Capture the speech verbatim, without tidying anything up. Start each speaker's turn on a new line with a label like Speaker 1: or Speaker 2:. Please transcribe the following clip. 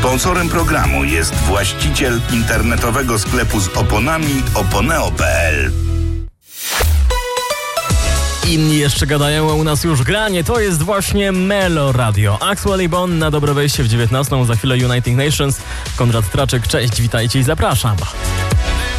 Speaker 1: Sponsorem programu jest właściciel internetowego sklepu z oponami oponeo kropka p l.
Speaker 2: Inni jeszcze gadają, a u nas już granie. To jest właśnie Melo Radio. Axwell i Bon na dobre wejście w dziewiętnastą. Za chwilę United Nations. Konrad Traczyk, cześć, witajcie i zapraszam.